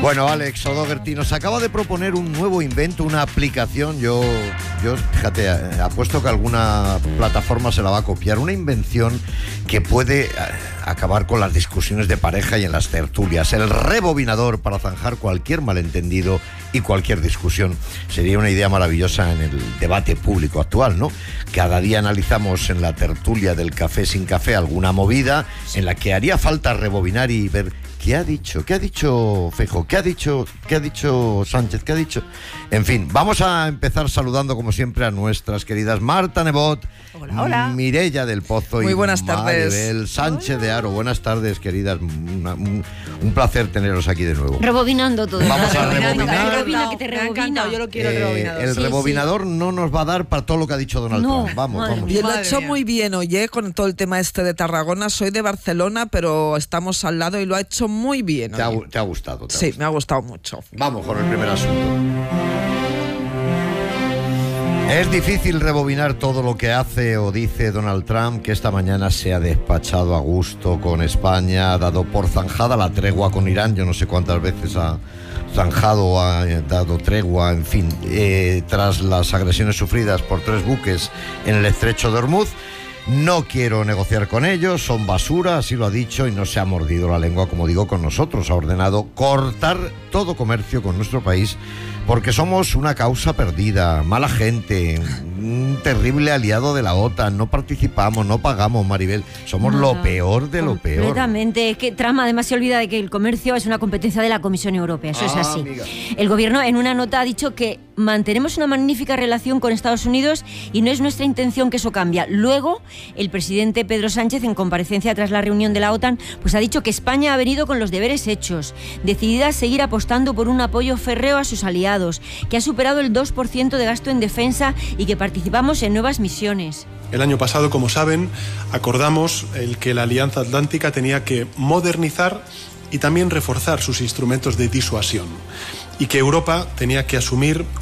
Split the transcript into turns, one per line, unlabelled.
Bueno, Alex O'Doherty nos acaba de proponer un nuevo invento, una aplicación. Yo fíjate, apuesto que alguna plataforma se la va a copiar. Una invención que puede acabar con las discusiones de pareja y en las tertulias. El rebobinador para zanjar cualquier malentendido y cualquier discusión. Sería una idea maravillosa en el debate público actual, ¿no? Cada día analizamos en la tertulia del Café sin Café alguna movida en la que haría falta rebobinar y ver ¿qué ha dicho Feijóo? ¿Qué ha dicho Sánchez? ¿Qué ha dicho? En fin, vamos a empezar saludando como siempre a nuestras queridas Marta Nebot,
hola.
Mireia del Pozo
muy
y
buenas tardes.
Maribel Sánchez de Haro. Buenas tardes, queridas. Un placer teneros aquí de nuevo.
Rebobinando todo.
Vamos a rebobinar.
Que te rebobina.
Yo lo quiero rebobinador.
El rebobinador no nos va a dar para todo lo que ha dicho Donald Trump. Vamos.
Y lo ha hecho muy bien, oye, con todo el tema este de Tarragona. Soy de Barcelona, pero estamos al lado y lo ha hecho muy bien.
¿Te ha gustado?
Sí, me ha gustado mucho.
Vamos con el primer asunto. Es difícil rebobinar todo lo que hace o dice Donald Trump, que esta mañana se ha despachado a gusto con España, ha dado por zanjada la tregua con Irán. Yo no sé cuántas veces ha zanjado o ha dado tregua, en fin, tras las agresiones sufridas por 3 buques en el estrecho de Hormuz. No quiero negociar con ellos, son basura, así lo ha dicho, y no se ha mordido la lengua, como digo, con nosotros. Ha ordenado cortar todo comercio con nuestro país porque somos una causa perdida, mala gente, un terrible aliado de la OTAN, no participamos, no pagamos, Maribel, somos lo peor de lo peor.
Completamente, es que Trump además se olvida de que el comercio es una competencia de la Comisión Europea, eso es así. Amiga. El gobierno en una nota ha dicho que mantenemos una magnífica relación con Estados Unidos y no es nuestra intención que eso cambie. Luego, el presidente Pedro Sánchez, en comparecencia tras la reunión de la OTAN, pues ha dicho que España ha venido con los deberes hechos, decidida a seguir apostando por un apoyo férreo a sus aliados, que ha superado el 2% de gasto en defensa y que participamos en nuevas misiones.
El año pasado, como saben, acordamos que la Alianza Atlántica tenía que modernizar y también reforzar sus instrumentos de disuasión y que Europa tenía que asumir